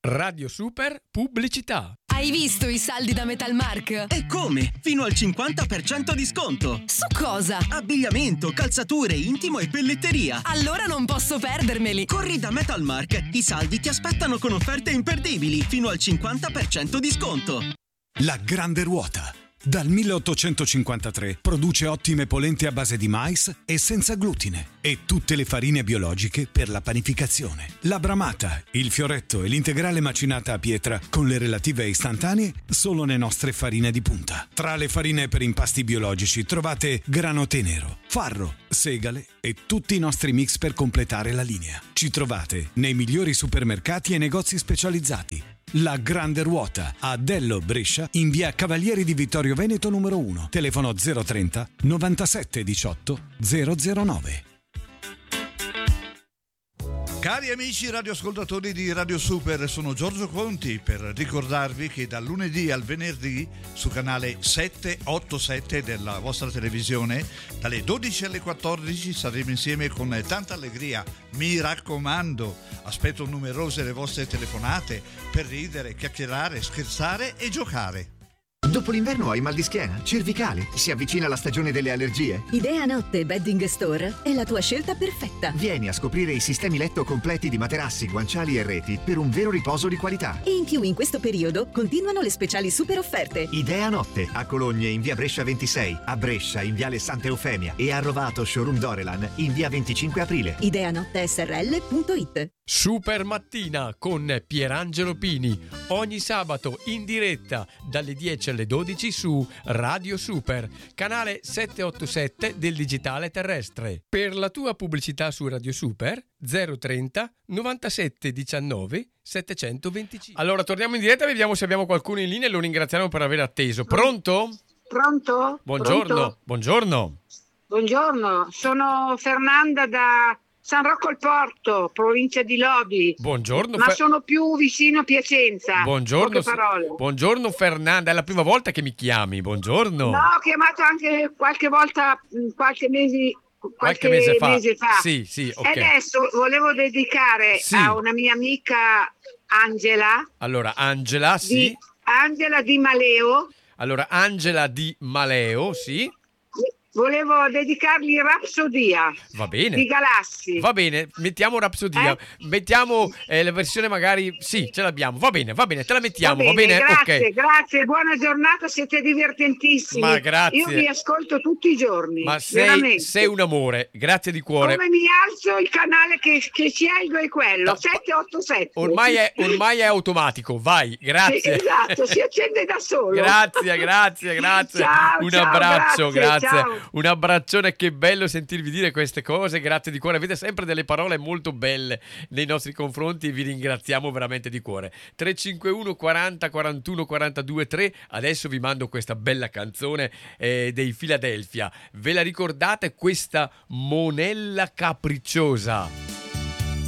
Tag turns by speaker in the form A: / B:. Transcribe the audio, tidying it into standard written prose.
A: Radio Super Pubblicità.
B: Hai visto i saldi da Metalmark?
C: E come? Fino al 50% di sconto!
B: Su cosa?
C: Abbigliamento, calzature, intimo e pelletteria.
B: Allora non posso perdermeli.
C: Corri da Metalmark, i saldi ti aspettano con offerte imperdibili, fino al 50% di sconto.
D: La Grande Ruota. Dal 1853 produce ottime polente a base di mais e senza glutine e tutte le farine biologiche per la panificazione. La bramata, il fioretto e l'integrale macinata a pietra con le relative istantanee solo le nostre farine di punta. Tra le farine per impasti biologici trovate grano tenero, farro, segale e tutti i nostri mix per completare la linea. Ci trovate nei migliori supermercati e negozi specializzati. La Grande Ruota a Dello, Brescia, in via Cavalieri di Vittorio Veneto numero 1, telefono 030 97 18 009.
E: Cari amici radioascoltatori di Radio Super, sono Giorgio Conti per ricordarvi che dal lunedì al venerdì su canale 787 della vostra televisione, dalle 12 alle 14 saremo insieme con tanta allegria. Mi raccomando, aspetto numerose le vostre telefonate per ridere, chiacchierare, scherzare e giocare.
F: Dopo l'inverno hai mal di schiena, cervicale, si avvicina la stagione delle allergie?
G: Idea Notte Bedding Store è la tua scelta perfetta.
F: Vieni a scoprire i sistemi letto completi di materassi, guanciali e reti per un vero riposo di qualità.
G: E in più in questo periodo continuano le speciali super offerte.
F: Idea Notte, a Cologne in via Brescia 26, a Brescia in viale Santa Eufemia e a Rovato showroom Dorelan in via 25 aprile.
G: Ideanottesrl.it.
A: Super Mattina con Pierangelo Pini, ogni sabato in diretta dalle 10 alle 12 su Radio Super, canale 787 del digitale terrestre. Per la tua pubblicità su Radio Super 030 97 19 725. Allora torniamo in diretta e vediamo se abbiamo qualcuno in linea e lo ringraziamo per aver atteso. Pronto?
H: Pronto?
A: Buongiorno.
H: Pronto?
A: Buongiorno.
H: Buongiorno, sono Fernanda da San Rocco al Porto, provincia di Lodi.
A: Buongiorno.
H: Ma sono più vicino a Piacenza.
A: Buongiorno.
H: Poche parole.
A: Buongiorno Fernanda, è la prima volta che mi chiami. Buongiorno.
H: No, ho chiamato anche qualche volta, qualche mese fa.
A: Sì, ok.
H: E adesso volevo dedicare a una mia amica Angela.
A: Allora, Angela, sì.
H: Angela di Maleo.
A: Allora, Angela di Maleo, sì.
H: Volevo dedicargli Rapsodia.
A: Va bene.
H: Di Galassi.
A: Va bene, mettiamo Rapsodia. Mettiamo la versione magari... Sì, ce l'abbiamo. Va bene, te la mettiamo. Va bene?
H: Grazie,
A: Okay.
H: grazie. Buona giornata, siete divertentissimi.
A: Ma grazie.
H: Io vi ascolto tutti i giorni.
A: Ma
H: veramente.
A: sei un amore. Grazie di cuore.
H: Come mi alzo, il canale che scelgo è quello, 787.
A: Ormai è automatico. Vai, grazie.
H: Sì, esatto, si accende da solo.
A: Grazie.
H: Ciao,
A: Un abbraccio, grazie.
H: ciao.
A: Un abbraccione, che bello sentirvi dire queste cose, grazie di cuore, avete sempre delle parole molto belle nei nostri confronti e vi ringraziamo veramente di cuore. 351 40 41 42 3, adesso vi mando questa bella canzone dei Philadelphia, ve la ricordate questa Monella Capricciosa?